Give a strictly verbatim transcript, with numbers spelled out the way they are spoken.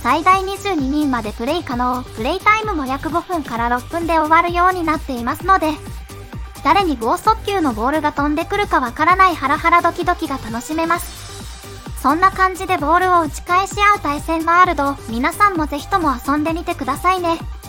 最大にじゅうににんまでプレイ可能。プレイタイムも約ごふんからろっぷんで終わるようになっていますので、誰に剛速球のボールが飛んでくるかわからないハラハラドキドキが楽しめます。そんな感じでボールを打ち返し合う対戦ワールド、皆さんもぜひとも遊んでみてくださいね。